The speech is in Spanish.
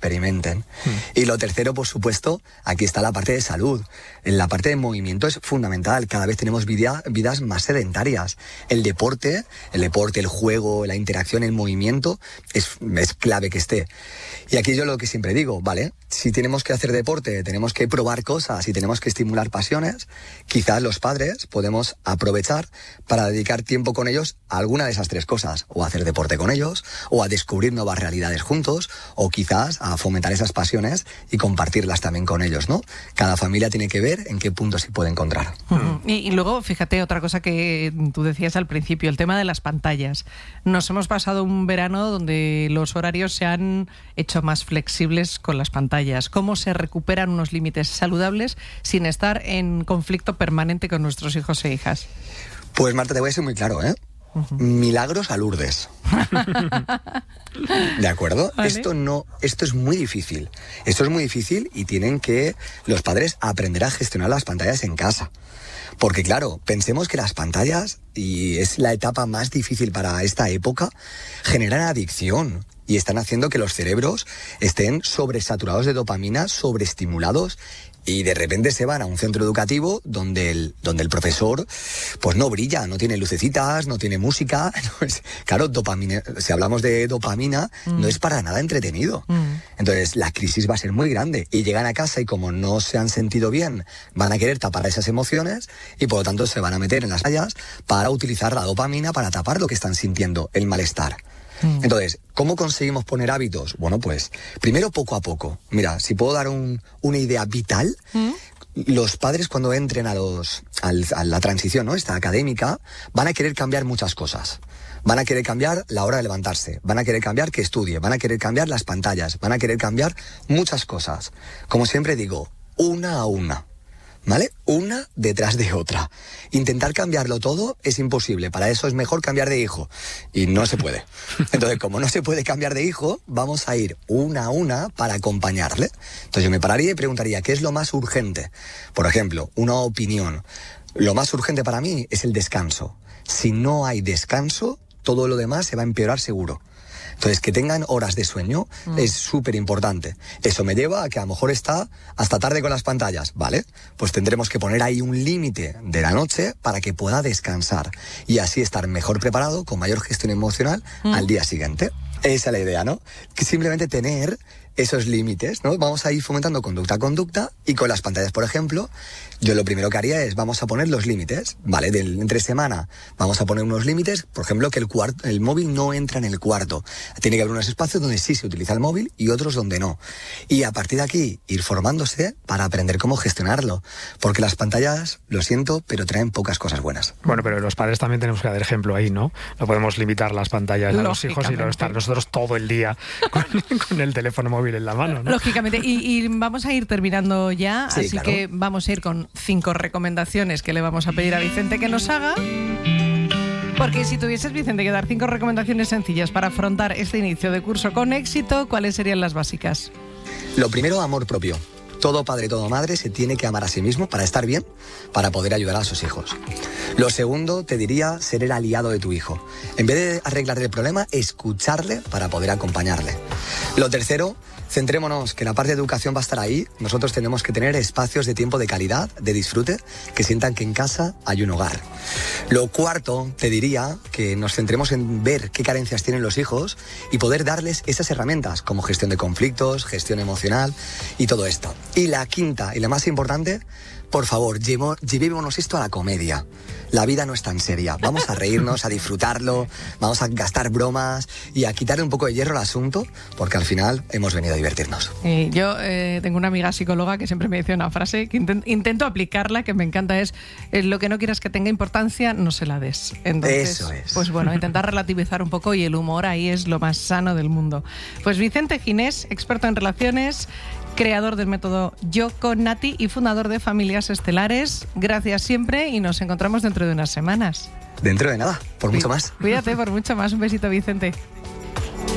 experimenten. Y lo tercero, por supuesto, aquí está la parte de salud. La parte de movimiento es fundamental. Cada vez tenemos vidas más sedentarias. El deporte, el juego, la interacción, el movimiento es clave que esté. Y aquí yo lo que siempre digo, ¿vale? Si tenemos que hacer deporte, tenemos que probar cosas y tenemos que estimular pasiones, quizás los padres podemos aprovechar para dedicar tiempo con ellos a alguna de esas tres cosas, o a hacer deporte con ellos, o a descubrir nuevas realidades juntos, o quizás a fomentar esas pasiones y compartirlas también con ellos, ¿no? Cada familia tiene que ver en qué punto se puede encontrar. Y luego, fíjate, otra cosa que tú decías al principio, el tema de las pantallas. Nos hemos pasado un verano donde los horarios se han hecho más flexibles con las pantallas. ¿Cómo se recuperan unos límites saludables sin estar en conflicto permanente con nuestros hijos e hijas? Pues Marta, te voy a ser muy claro, ¿eh? Milagros a Lourdes. ¿De acuerdo? Vale. Esto es muy difícil. Esto es muy difícil y tienen que los padres aprender a gestionar las pantallas en casa. Porque claro, pensemos que las pantallas, y es la etapa más difícil para esta época, generan adicción y están haciendo que los cerebros estén sobresaturados de dopamina, sobreestimulados, y de repente se van a un centro educativo donde el profesor pues no brilla, no tiene lucecitas, no tiene música. Claro, dopamina, si hablamos de dopamina, no es para nada entretenido. Entonces la crisis va a ser muy grande y llegan a casa y como no se han sentido bien, van a querer tapar esas emociones y por lo tanto se van a meter en las pantallas para utilizar la dopamina para tapar lo que están sintiendo, el malestar. Entonces, ¿cómo conseguimos poner hábitos? Bueno, pues, primero poco a poco. Mira, si puedo dar una idea vital, los padres cuando entren a la transición, ¿no? Esta académica, van a querer cambiar muchas cosas. Van a querer cambiar la hora de levantarse, van a querer cambiar que estudie, van a querer cambiar las pantallas, van a querer cambiar muchas cosas. Como siempre digo, una a una. ¿Vale? Una detrás de otra. Intentar cambiarlo todo es imposible. Para eso es mejor cambiar de hijo. Y no se puede. Entonces, como no se puede cambiar de hijo, vamos a ir una a una para acompañarle. Entonces yo me pararía y preguntaría, ¿qué es lo más urgente? Por ejemplo, una opinión. Lo más urgente para mí es el descanso. Si no hay descanso, todo lo demás se va a empeorar seguro. Entonces, que tengan horas de sueño es súper importante. Eso me lleva a que a lo mejor está hasta tarde con las pantallas, ¿vale? Pues tendremos que poner ahí un límite de la noche para que pueda descansar y así estar mejor preparado, con mayor gestión emocional al día siguiente. Esa es la idea, ¿no? Que simplemente tener esos límites, ¿no? Vamos a ir fomentando conducta a conducta y con las pantallas, por ejemplo, yo lo primero que haría es, vamos a poner los límites, ¿vale? Entre semana vamos a poner unos límites, por ejemplo, que el móvil no entra en el cuarto. Tiene que haber unos espacios donde sí se utiliza el móvil y otros donde no. Y a partir de aquí, ir formándose para aprender cómo gestionarlo. Porque las pantallas, lo siento, pero traen pocas cosas buenas. Bueno, pero los padres también tenemos que dar ejemplo ahí, ¿no? No podemos limitar las pantallas a los hijos y no estar nosotros todo el día con el teléfono móvil en la mano, ¿no? Lógicamente, y vamos a ir terminando ya, sí, así claro. que vamos a ir con 5 recomendaciones que le vamos a pedir a Vicente que nos haga. Porque si tuvieses, Vicente, que dar 5 recomendaciones sencillas para afrontar este inicio de curso con éxito, ¿cuáles serían las básicas? Lo primero, amor propio. Todo padre, toda madre se tiene que amar a sí mismo para estar bien, para poder ayudar a sus hijos. Lo segundo, te diría, ser el aliado de tu hijo. En vez de arreglarle el problema, escucharle para poder acompañarle. Lo tercero, centrémonos que la parte de educación va a estar ahí. Nosotros tenemos que tener espacios de tiempo de calidad, de disfrute, que sientan que en casa hay un hogar. Lo cuarto, te diría que nos centremos en ver qué carencias tienen los hijos y poder darles esas herramientas, como gestión de conflictos, gestión emocional y todo esto. Y la quinta y la más importante, por favor, llevémonos esto a la comedia. La vida no es tan seria. Vamos a reírnos, a disfrutarlo, vamos a gastar bromas y a quitarle un poco de hierro al asunto, porque al final hemos venido a divertirnos. Yo tengo una amiga psicóloga que siempre me dice una frase que intento aplicarla, que me encanta, es lo que no quieras que tenga importancia, no se la des. Entonces, eso es. Pues bueno, intentar relativizar un poco y el humor ahí es lo más sano del mundo. Pues Vicente Ginés, experto en relaciones, creador del método Yo con Nati y fundador de Familias Estelares. Gracias siempre y nos encontramos dentro de unas semanas. Dentro de nada, por mucho más. Cuídate, por mucho más. Un besito, Vicente.